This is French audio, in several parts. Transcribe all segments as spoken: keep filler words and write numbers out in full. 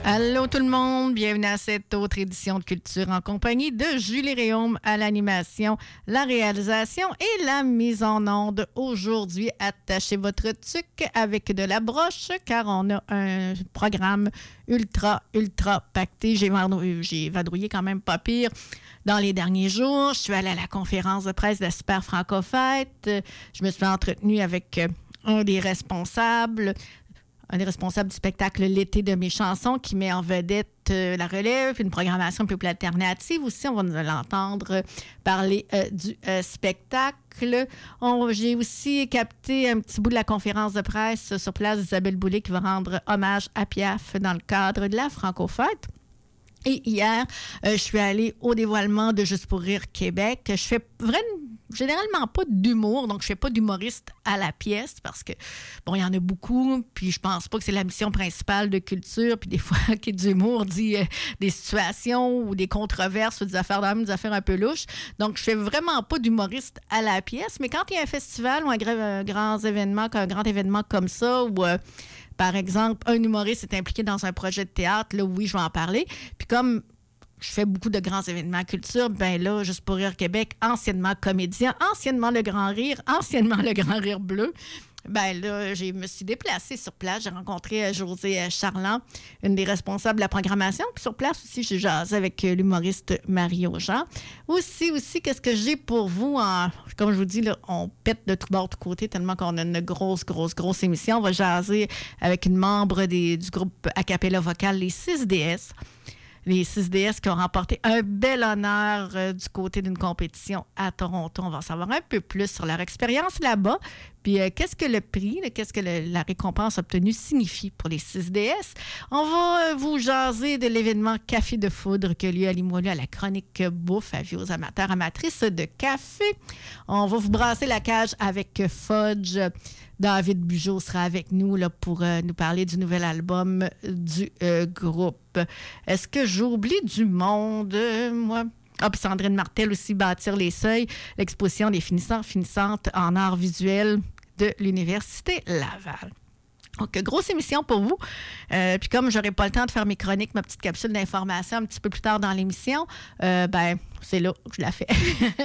Allô tout le monde, bienvenue à cette autre édition de Culture en compagnie de Julie Réaume à l'animation, la réalisation et la mise en onde. Aujourd'hui, attachez votre tuque avec de la broche car on a un programme ultra, ultra pacté. J'ai, j'ai vadrouillé quand même pas pire dans les derniers jours. Je suis allée à la conférence de presse de la Super Franco-Fête. Je me suis entretenue avec un des responsables un des responsables du spectacle L'été de mes chansons qui met en vedette euh, la relève, une programmation un peu plus alternative aussi. On va l'entendre euh, parler euh, du euh, spectacle. On, j'ai aussi capté un petit bout de la conférence de presse sur place d'Isabelle Boulay qui va rendre hommage à Piaf dans le cadre de la Franco-Fête. Et hier, euh, je suis allée au dévoilement de Juste pour rire Québec. Je fais vraiment, généralement pas d'humour, donc je fais pas d'humoriste à la pièce parce que, bon, il y en a beaucoup, puis je pense pas que c'est la mission principale de culture, puis des fois, qu'il y ait d'humour dit euh, des situations ou des controverses ou des affaires d'âme, des affaires un peu louches. Donc, je fais vraiment pas d'humoriste à la pièce, mais quand il y a un festival ou un, gra- un grand événement, un grand événement comme ça, ou... Euh, par exemple, un humoriste est impliqué dans un projet de théâtre, là, oui, je vais en parler. Puis comme je fais beaucoup de grands événements culture, ben là, Juste pour rire Québec, anciennement comédien, anciennement Le Grand Rire, anciennement Le Grand Rire Bleu, ben là, je me suis déplacée sur place. J'ai rencontré euh, Josée Charland, une des responsables de la programmation. Puis sur place aussi, j'ai jasé avec euh, l'humoriste Mario Jean. Aussi, aussi, qu'est-ce que j'ai pour vous? En, comme je vous dis, là, on pète de tout bord, de tout côté, tellement qu'on a une grosse, grosse, grosse émission. On va jaser avec une membre des, du groupe a cappella vocal, les six D S. Les six D S qui ont remporté un bel honneur euh, du côté d'une compétition à Toronto. On va en savoir un peu plus sur leur expérience là-bas. Puis, euh, qu'est-ce que le prix, là, qu'est-ce que le, la récompense obtenue signifie pour les six D S? On va euh, vous jaser de l'événement Café de foudre qui a lieu à Limoilou à la chronique bouffe, avis aux amateurs, amatrices de café. On va vous brasser la cage avec Fudge. David Bugeaud sera avec nous là, pour euh, nous parler du nouvel album du euh, groupe. Est-ce que j'oublie du monde, euh, moi? Ah, puis Sandrine Martel aussi, Bâtir les seuils, l'exposition des finissants, finissantes en art visuel de l'Université Laval. Donc, grosse émission pour vous. Euh, puis comme je n'aurai pas le temps de faire mes chroniques, ma petite capsule d'information un petit peu plus tard dans l'émission, euh, ben c'est là que je la fais.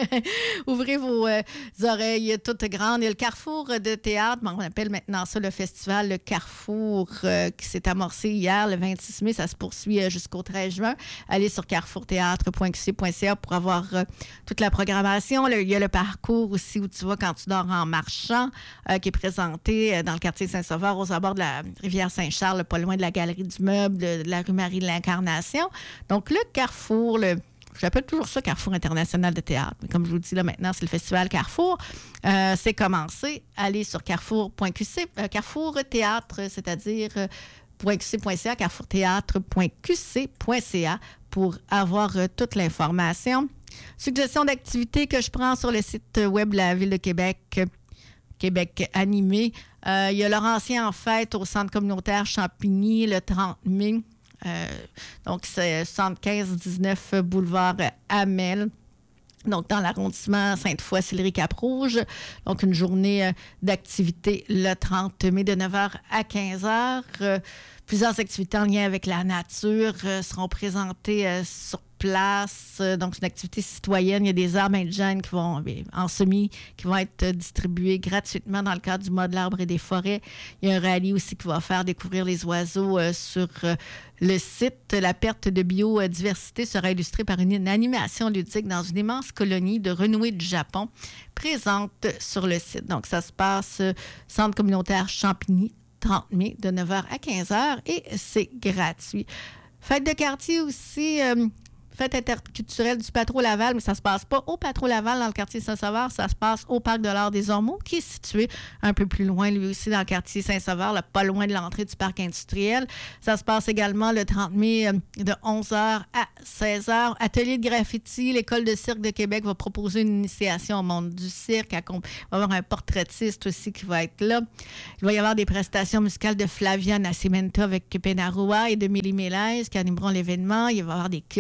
Ouvrez vos euh, oreilles toutes grandes. Il y a le Carrefour de théâtre, on appelle maintenant ça le festival Le Carrefour, euh, qui s'est amorcé hier, le vingt-six mai. Ça se poursuit euh, jusqu'au treize juin. Allez sur carrefour théâtre point q c point c a pour avoir euh, toute la programmation. Le, il y a le parcours aussi où tu vas quand tu dors en marchant, euh, qui est présenté euh, dans le quartier Saint-Sauveur, aux abords de la rivière Saint-Charles, pas loin de la galerie du meuble, de, de la rue Marie-l'Incarnation. Donc, le Carrefour, le J'appelle toujours ça Carrefour international de théâtre. Mais comme je vous dis, là, maintenant, c'est le festival Carrefour. Euh, c'est commencé. Allez sur carrefour point q c, euh, Carrefour Théâtre, c'est-à-dire euh, .qc.ca, carrefour théâtre point q c point c a pour avoir euh, toute l'information. Suggestion d'activités que je prends sur le site web de la Ville de Québec, euh, Québec animé. Euh, il y a Laurentien en fête au centre communautaire Champigny le trente mai. Euh, donc, c'est soixante-quinze dix-neuf boulevard Hamel. Donc, dans l'arrondissement Sainte-Foy-Sillery-Cap-Rouge. Donc, une journée euh, d'activité le trente mai de neuf heures à quinze heures. Euh, plusieurs activités en lien avec la nature euh, seront présentées euh, sur place. Donc, c'est une activité citoyenne. Il y a des arbres indigènes qui vont, en semis, qui vont être distribués gratuitement dans le cadre du mois de l'arbre et des forêts. Il y a un rallye aussi qui va faire découvrir les oiseaux euh, sur euh, le site. La perte de biodiversité sera illustrée par une, une animation ludique dans une immense colonie de renouée du Japon présente sur le site. Donc, ça se passe euh, Centre communautaire Champigny, trente mai, de neuf heures à quinze heures et c'est gratuit. Fête de quartier aussi... Euh, Fête interculturelle du Patro Laval, mais ça ne se passe pas au Patro Laval dans le quartier Saint-Sauveur, ça se passe au Parc de l'Art des Ormeaux, qui est situé un peu plus loin, lui aussi, dans le quartier Saint-Sauveur, là, pas loin de l'entrée du parc industriel. Ça se passe également le trente mai euh, de onze heures à seize heures. Atelier de graffiti, l'École de cirque de Québec va proposer une initiation au monde du cirque. Il va y avoir un portraitiste aussi qui va être là. Il va y avoir des prestations musicales de Flavia Nascimento avec Penaroua et de Mélie Mélèze qui animeront l'événement. Il va y avoir des kiosques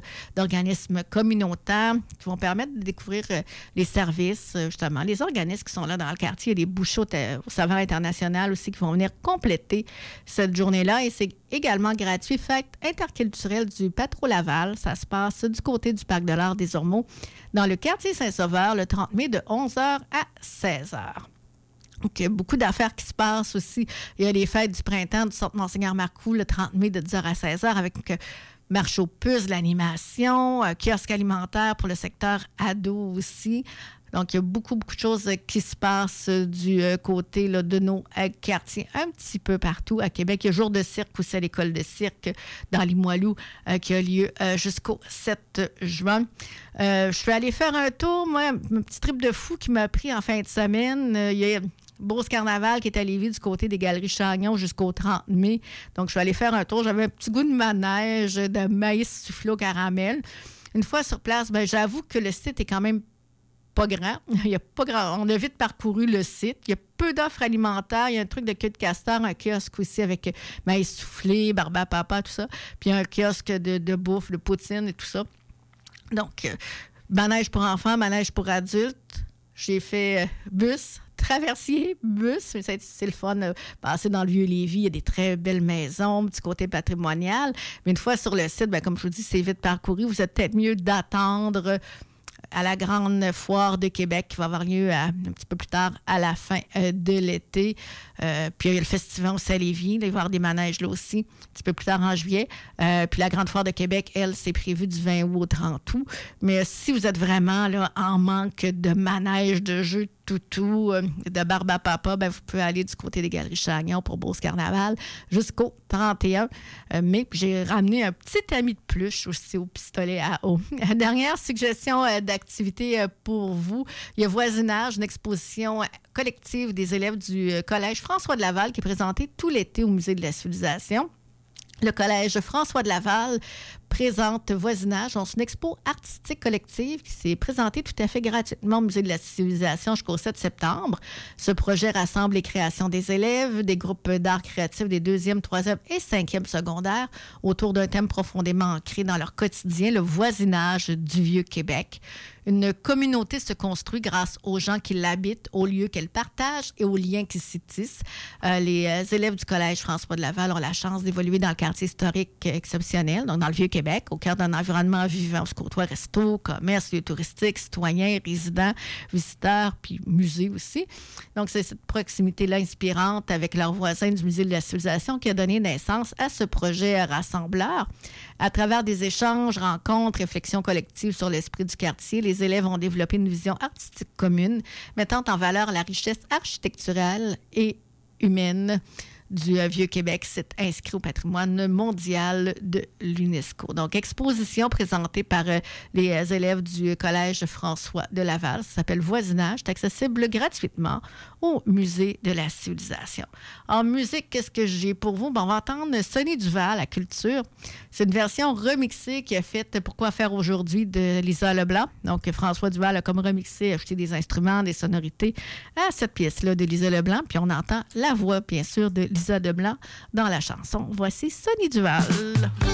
d'organismes communautaires qui vont permettre de découvrir euh, les services, euh, justement, les organismes qui sont là dans le quartier. Il y a des bouchons au saveur international aussi qui vont venir compléter cette journée-là. Et c'est également gratuit. Fête interculturelle du Patro Laval. Ça se passe du côté du Parc de l'Art des Ormeaux, dans le quartier Saint-Sauveur, le trente mai, de onze heures à seize heures. Donc, il y a beaucoup d'affaires qui se passent aussi. Il y a les fêtes du printemps du Centre Monseigneur Marcoux, le trente mai, de dix heures à seize heures, avec euh, marche aux puces, l'animation, euh, kiosque alimentaire pour le secteur ado aussi. Donc, il y a beaucoup, beaucoup de choses qui se passent du côté là, de nos quartiers, un petit peu partout à Québec. Il y a jour de cirque aussi à l'école de cirque dans Limoilou euh, qui a lieu euh, jusqu'au sept juin. Euh, je suis allée faire un tour, moi, un petit trip de fou qui m'a pris en fin de semaine. Euh, il y a Beauce Carnaval qui est à Lévis du côté des Galeries Chagnon jusqu'au trente mai. Donc, je suis allée faire un tour. J'avais un petit goût de manège, de maïs soufflé au caramel. Une fois sur place, ben, j'avoue que le site est quand même pas grand. Il y a pas grand. On a vite parcouru le site. Il y a peu d'offres alimentaires. Il y a un truc de queue de castor, un kiosque aussi avec maïs soufflé, barbe à papa, tout ça. Puis un kiosque de, de bouffe, de poutine et tout ça. Donc, euh, manège pour enfants, manège pour adultes. J'ai fait euh, bus, traversier, bus. C'est, c'est le fun de passer dans le Vieux-Lévis. Il y a des très belles maisons du côté patrimonial. Mais une fois sur le site, bien, comme je vous dis, c'est vite parcouru. Vous êtes peut-être mieux d'attendre à la grande foire de Québec qui va avoir lieu à, un petit peu plus tard à la fin euh, de l'été. Euh, puis il y a le festival aussi à Lévis. Il va y avoir des manèges là aussi, un petit peu plus tard en juillet. Euh, puis la grande foire de Québec, elle, c'est prévu du vingt août au trente août. Mais si vous êtes vraiment là, en manque de manèges, de jeux toutou, euh, de barbe à papa, ben, vous pouvez aller du côté des Galeries Chagnon pour Beauce Carnaval jusqu'au trente et un mai. Puis j'ai ramené un petit ami de pluche aussi au pistolet à eau. Dernière suggestion euh, d'activité euh, pour vous. Il y a Voisinage, une exposition collective des élèves du euh, Collège François de Laval qui est présentée tout l'été au Musée de la Civilisation. Le Collège François de Laval présente Voisinage. C'est une expo artistique collective qui s'est présentée tout à fait gratuitement au Musée de la Civilisation jusqu'au sept septembre. Ce projet rassemble les créations des élèves, des groupes d'art créatifs des deuxième, troisième et cinquième secondaires autour d'un thème profondément ancré dans leur quotidien, le voisinage du Vieux-Québec. Une communauté se construit grâce aux gens qui l'habitent, aux lieux qu'elle partage et aux liens qui s'y tissent. Euh, les euh, élèves du Collège François de Laval ont la chance d'évoluer dans le quartier historique exceptionnel, donc dans le Vieux-Québec, au cœur d'un environnement vivant. On se côtoie resto, commerce, lieux touristiques, citoyens, résidents, visiteurs, puis musées aussi. Donc, c'est cette proximité-là inspirante avec leurs voisins du Musée de la Civilisation qui a donné naissance à ce projet rassembleur. À travers des échanges, rencontres, réflexions collectives sur l'esprit du quartier, les élèves ont développé une vision artistique commune, mettant en valeur la richesse architecturale et humaine du Vieux-Québec, site inscrit au patrimoine mondial de l'UNESCO. Donc, exposition présentée par euh, les euh, élèves du Collège François de Laval. Ça s'appelle Voisinage. C'est accessible gratuitement au Musée de la Civilisation. En musique, qu'est-ce que j'ai pour vous? Bon, on va entendre Sonny Duval à Culture. C'est une version remixée qui a faite Pourquoi faire aujourd'hui de Lisa Leblanc. Donc, François Duval a comme remixé, ajouté des instruments, des sonorités à cette pièce-là de Lisa Leblanc. Puis on entend la voix, bien sûr, de Lisa Leblanc dans la chanson. Voici Sonny Duval.